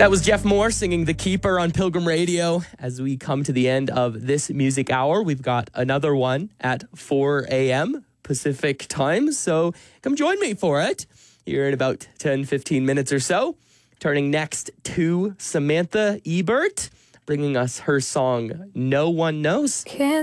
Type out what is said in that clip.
That was Jeff Moore singing The Keeper on Pilgrim Radio. As we come to the end of this music hour, we've got another one at 4 a.m. Pacific time. So come join me for it here in about 10, 15 minutes or so. Turning next to Samantha Ebert, bringing us her song No One Knows. Can't